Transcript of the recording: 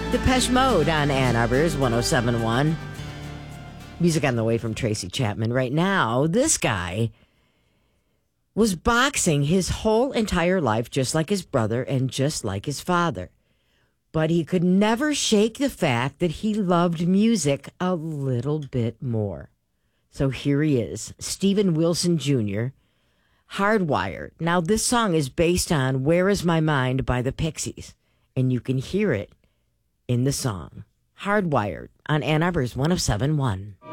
Depeche Mode on Ann Arbor's 107.1. Music on the way from Tracy Chapman. Right now, this guy was boxing his whole entire life, just like his brother and just like his father. But he could never shake the fact that he loved music a little bit more. So here he is, Steven Wilson Jr., Hardwired. Now, this song is based on Where Is My Mind by the Pixies, and you can hear it in the song. Hardwired on Ann Arbor's 107.1.